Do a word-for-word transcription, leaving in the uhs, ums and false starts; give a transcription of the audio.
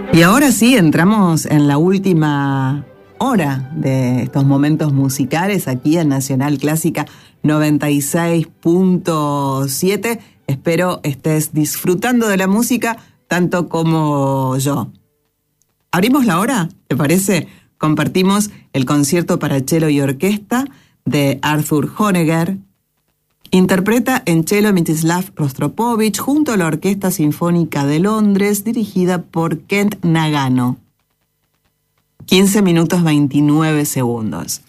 Y ahora sí, entramos en la última hora de estos momentos musicales aquí en Nacional Clásica noventa y seis punto siete. Espero estés disfrutando de la música tanto como yo. ¿Abrimos la hora? ¿Te parece? Compartimos el concierto para cello y orquesta de Arthur Honegger. Interpreta en cello Mstislav Rostropovich junto a la Orquesta Sinfónica de Londres, dirigida por Kent Nagano. quince minutos veintinueve segundos.